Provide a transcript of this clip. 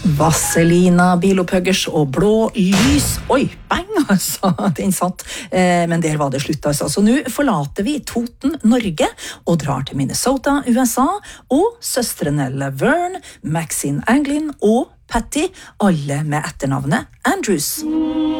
Vaselina, Bilopuggers og blå lys. Oi, bang, altså, den satt. Men der var det slutt, altså. Så nå forlater vi Toten, Norge, og drar til Minnesota, USA, og søstrene Laverne, Maxine Anglin og Patty, alle med etternavnet Andrews.